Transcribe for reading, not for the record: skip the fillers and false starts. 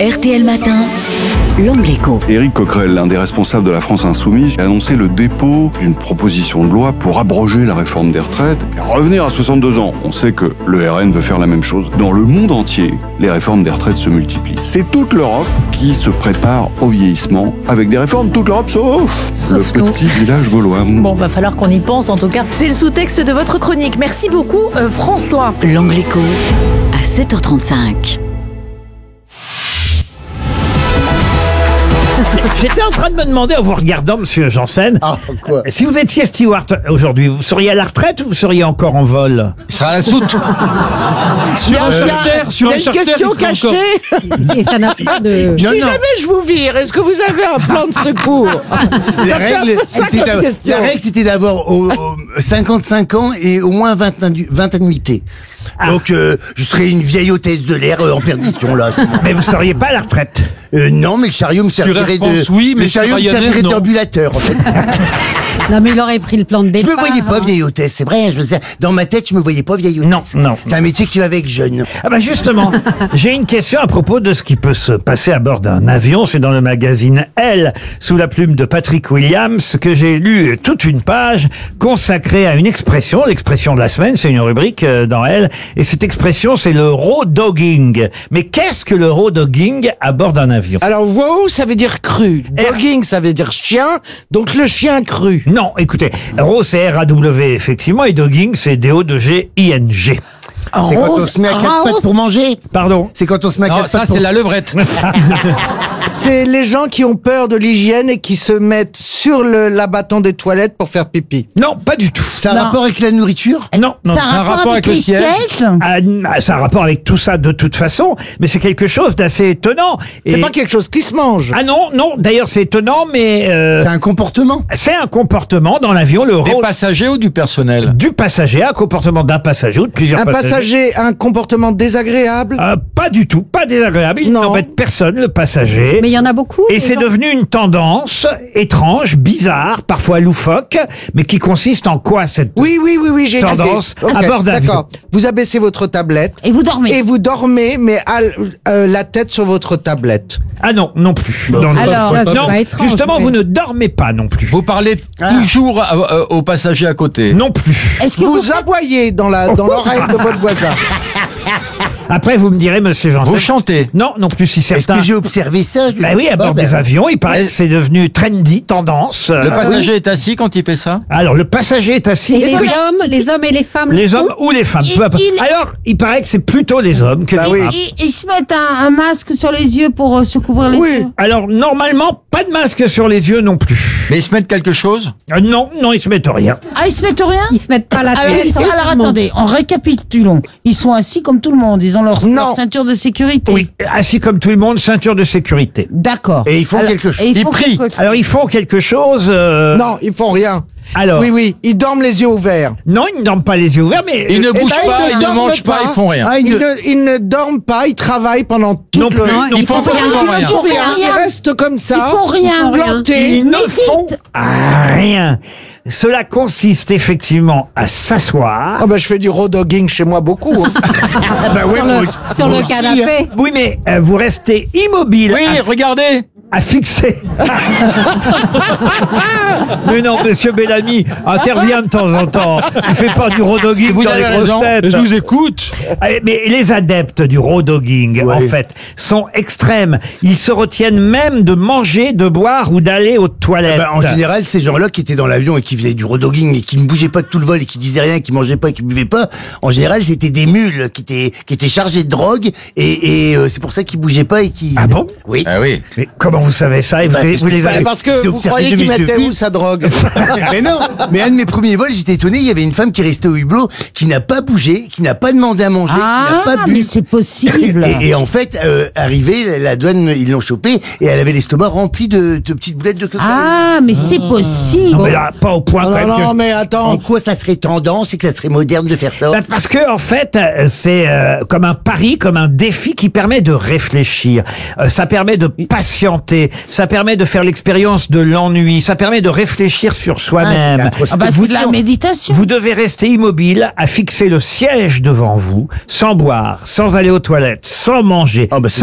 RTL Matin, l'Angle Écho. Éric Coquerel, l'un des responsables de la France Insoumise, a annoncé le dépôt d'une proposition de loi pour abroger la réforme des retraites et revenir à 62 ans. On sait que le RN veut faire la même chose. Dans le monde entier, les réformes des retraites se multiplient. C'est toute l'Europe qui se prépare au vieillissement avec des réformes, toute l'Europe sauf le petit village gaulois. Bon, va falloir qu'on y pense en tout cas. C'est le sous-texte de votre chronique. Merci beaucoup François. L'Angle Écho à 7h35. J'étais en train de me demander, en vous regardant, monsieur Janssen, quoi si vous étiez steward aujourd'hui, vous seriez à la retraite ou vous seriez encore en vol? Il sera à la soute. Sur un question cachée. Et ça n'a pas de... Si jamais je vous vire, est-ce que vous avez un plan de secours? La règle, c'était d'avoir 55 ans et au moins 20 annuités. Donc, je serais une vieille hôtesse de l'air en perdition, là. Mais vous seriez pas à la retraite? Non, mais le chariot me servirait d'ambulateur, en fait. Non, mais il aurait pris le plan de Je départ. me voyais pas vieille hôtesse, c'est vrai. Dans ma tête, je me voyais pas vieille hôtesse. Non. C'est un métier qui va avec jeune. Ah bah justement, j'ai une question à propos de ce qui peut se passer à bord d'un avion. C'est dans le magazine Elle, sous la plume de Patrick Williams, que j'ai lu toute une page consacrée à une expression, l'expression de la semaine. C'est une rubrique dans Elle. Et cette expression, c'est le raw dogging. Mais qu'est-ce que le raw dogging à bord d'un avion? Alors, wow, ça veut dire cru. Dogging, ça veut dire chien. Donc, le chien cru. Non, écoutez, raw c'est R-A-W effectivement, et dogging c'est D-O-G-I-N-G. C'est quand on se met à quatre pattes pour manger. Pardon? C'est quand on se met à quatre pattes pour... la levrette. C'est les gens qui ont peur de l'hygiène et qui se mettent sur l'abattant des toilettes pour faire pipi. Non, pas du tout. Ça a un rapport avec la nourriture? Non. Ça a un rapport avec le siège? Ça a un rapport avec tout ça de toute façon, mais c'est quelque chose d'assez étonnant. C'est pas quelque chose qui se mange. Ah non, d'ailleurs c'est étonnant, mais... C'est un comportement? C'est un comportement dans l'avion, le Des rôle passagers ou du personnel? du passager, un comportement d'un passager ou de plusieurs Un passagers. passager a un comportement désagréable. Pas du tout, pas désagréable, il Non. n'embête personne, le passager. Mais il y en a beaucoup. Et les c'est gens- devenu une tendance étrange, bizarre, parfois loufoque, mais qui consiste en quoi cette... Oui, j'ai Tendance idée. à bord d'avion. D'accord. Vous abaissez votre tablette. Et vous dormez. Et vous dormez, mais la tête sur votre tablette. Ah non plus. Alors, ça, c'est non, pas étrange, justement, mais- vous ne dormez pas non plus. Vous parlez toujours aux passagers à côté? Non plus. Est-ce que Vous aboyez dans l'oreille de votre voisin. Après, vous me direz, monsieur Janssen. Vous chantez? Non plus, si Est-ce certains... que j'ai observé ça? Bah oui, à bord des avions, il paraît que c'est devenu trendy, tendance. Le passager est assis quand il fait ça? Alors, le passager est assis. Et les hommes et les femmes. Les hommes ou les femmes. peu importe. Alors, il paraît que c'est plutôt les hommes que les femmes. Ils se mettent un masque sur les yeux pour se couvrir les yeux. Alors, normalement, pas de masque sur les yeux non plus. Mais ils se mettent quelque chose? Non, ils se mettent rien. Ah, ils se mettent rien? Ils se mettent pas la tête. Alors attendez, en récapitulons. Ils sont assis comme tout le monde. Ils ont leur ceinture de sécurité. Oui, assis comme tout le monde, ceinture de sécurité. D'accord. Et ils font quelque chose. Et Ils prient. Alors, ils font quelque chose... Non, ils font rien. Alors, Oui, ils dorment les yeux ouverts. non, ils ne dorment pas les yeux ouverts, mais... Ils ne bougent ben, pas, ils ils ne ne dorment mangent pas, pas. ils font rien. Ils ne dorment pas, ils travaillent pendant toute Non plus, non, Ils font absolument rien. Ils font rien, ils restent comme ça. Ils font rien. Plantés. Ils ne font rien. Cela consiste effectivement à s'asseoir. Ah je fais du raw dogging chez moi beaucoup. Sur le canapé. Oui, mais vous restez immobile Oui, regardez! à fixer. Mais non, monsieur Bellamy intervient de temps en temps. Il fait pas du raw dogging Vous dans les avez grosses raison. têtes. Je vous écoute. Mais les adeptes du raw dogging, en fait, sont extrêmes. Ils se retiennent même de manger, de boire ou d'aller aux toilettes. En général, ces gens-là qui étaient dans l'avion et qui faisaient du rodogging et qui ne bougeaient pas de tout le vol et qui disaient rien, qui mangeaient pas et qui buvaient pas, en général, c'était des mules qui étaient chargées de drogue et c'est pour ça qu'ils bougeaient pas et qui... Ah bon? Oui. Ah oui. Mais comment vous savez ça? Et vous les avez... Parce que vous croyez qu'ils mettaient où sa drogue? Mais non, mais un de mes premiers vols, j'étais étonné, il y avait une femme qui restait au hublot, qui n'a pas bougé, qui n'a pas demandé à manger, qui n'a pas bu. Mais c'est possible. Et en fait, arrivée, la douane, ils l'ont chopée et elle avait l'estomac rempli de petites boulettes de cocaïne. Ah, mais c'est possible. Non, mais là, pas au point quand même que... Non, mais attends. En quoi ça serait tendance et que ça serait moderne de faire ça? Bah, parce que en fait, c'est comme un pari, comme un défi qui permet de réfléchir. Ça permet de patienter. Ça permet de faire l'expérience de l'ennui. Ça permet de réfléchir sur soi-même. Ah bah, c'est de la méditation. Vous devez rester immobile à fixer le siège devant vous, sans boire, sans aller aux toilettes, sans manger, Ah bah, c'est